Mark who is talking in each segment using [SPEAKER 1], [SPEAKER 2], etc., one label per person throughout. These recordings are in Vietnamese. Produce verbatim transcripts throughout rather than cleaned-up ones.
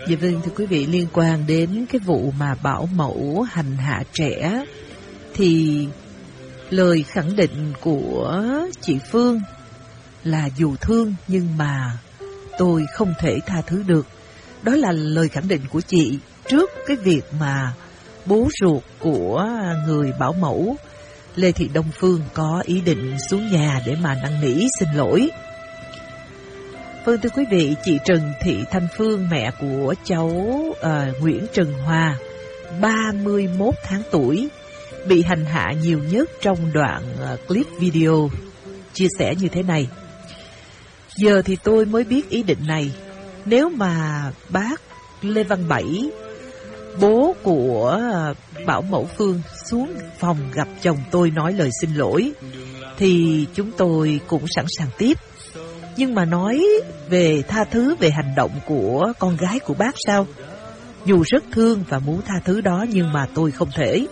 [SPEAKER 1] Dạ vâng, thưa quý vị, liên quan đến cái vụ mà bảo mẫu hành hạ trẻ thì lời khẳng định của chị Phương là dù thương nhưng mà tôi không thể tha thứ được. Đó là lời khẳng định của chị trước cái việc mà bố ruột của người bảo mẫu Lê Thị Đông Phương có ý định xuống nhà để mà năn nỉ xin lỗi. Vâng, thưa quý vị, chị Trần Thị Thanh Phương, mẹ của cháu uh, Nguyễn Trần Hòa, ba mươi mốt tháng tuổi, bị hành hạ nhiều nhất trong đoạn uh, clip video, chia sẻ như thế này. Giờ thì tôi mới biết ý định này. Nếu mà bác Lê Văn Bảy, bố của uh, bảo mẫu Phương, xuống phòng gặp chồng tôi nói lời xin lỗi, thì chúng tôi cũng sẵn sàng tiếp. Nhưng mà nói về tha thứ về hành động của con gái của bác sao? Dù rất thương và muốn tha thứ đó nhưng mà tôi không thể.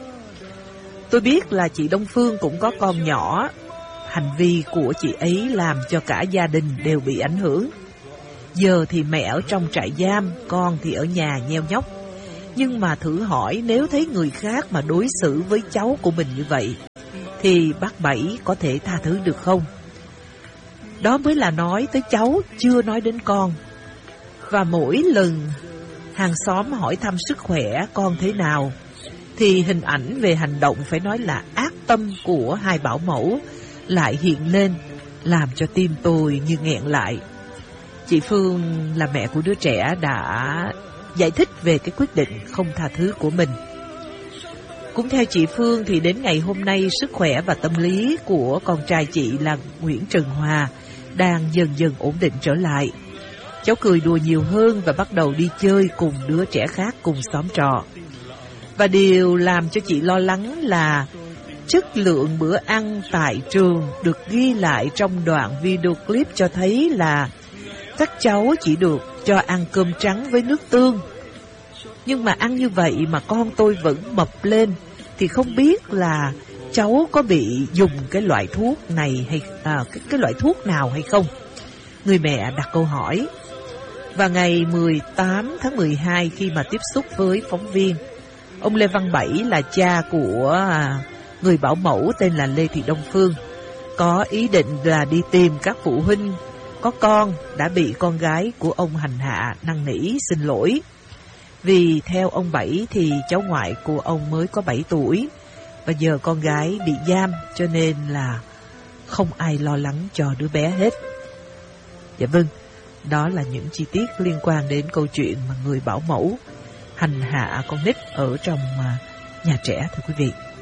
[SPEAKER 1] Tôi biết là chị Đông Phương cũng có con nhỏ. Hành vi của chị ấy làm cho cả gia đình đều bị ảnh hưởng. Giờ thì mẹ ở trong trại giam, con thì ở nhà nheo nhóc. Nhưng mà thử hỏi, nếu thấy người khác mà đối xử với cháu của mình như vậy, thì bác Bảy có thể tha thứ được không? Đó mới là nói tới cháu, chưa nói đến con. Và mỗi lần hàng xóm hỏi thăm sức khỏe con thế nào, thì hình ảnh về hành động phải nói là ác tâm của hai bảo mẫu lại hiện lên, làm cho tim tôi như nghẹn lại. Chị Phương là mẹ của đứa trẻ đã giải thích về cái quyết định không tha thứ của mình. Cũng theo chị Phương thì đến ngày hôm nay, sức khỏe và tâm lý của con trai chị là Nguyễn Trần Hòa đang dần dần ổn định trở lại. Cháu cười đùa nhiều hơn và bắt đầu đi chơi cùng đứa trẻ khác cùng xóm trọ. Và điều làm cho chị lo lắng là chất lượng bữa ăn tại trường được ghi lại trong đoạn video clip cho thấy là các cháu chỉ được cho ăn cơm trắng với nước tương. Nhưng mà ăn như vậy mà con tôi vẫn mập lên, thì không biết là cháu có bị dùng cái loại thuốc này hay à, cái, cái loại thuốc nào hay không? Người mẹ đặt câu hỏi. Và ngày mười tám tháng mười hai, khi mà tiếp xúc với phóng viên, ông Lê Văn Bảy là cha của người bảo mẫu tên là Lê Thị Đông Phương, có ý định là đi tìm các phụ huynh có con đã bị con gái của ông hành hạ năn nỉ xin lỗi. Vì theo ông Bảy thì cháu ngoại của ông mới có bảy tuổi, và giờ con gái bị giam, cho nên là không ai lo lắng cho đứa bé hết. Dạ vâng, đó là những chi tiết liên quan đến câu chuyện mà người bảo mẫu hành hạ con nít ở trong nhà trẻ, thưa quý vị.